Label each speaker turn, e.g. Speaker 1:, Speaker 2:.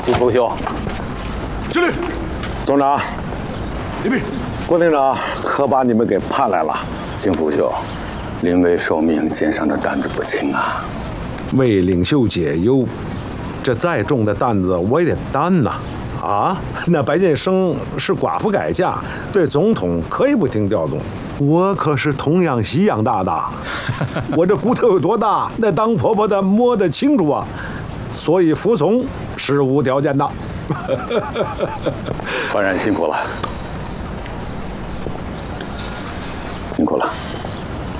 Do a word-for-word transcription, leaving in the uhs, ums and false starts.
Speaker 1: 金福兄，
Speaker 2: 敬礼。
Speaker 3: 总长，
Speaker 2: 礼毕。
Speaker 3: 郭厅长可把你们给盼来了。
Speaker 1: 金福兄，临危受命，肩上的担子不轻啊。
Speaker 2: 为领袖解忧，这再重的担子我也得担呐。啊，那白建生是寡妇改嫁，对总统可以不听调动。我可是童养媳养大的，我这骨头有多大，那当婆婆的摸得清楚啊。所以服从是无条件的。
Speaker 1: 焕然辛苦了，辛苦了。